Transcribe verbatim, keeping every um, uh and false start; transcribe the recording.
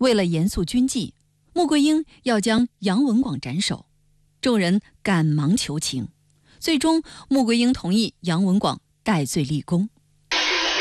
为了严肃军纪，穆桂英要将杨文广斩首，众人赶忙求情。最终，穆桂英同意杨文广戴罪立功。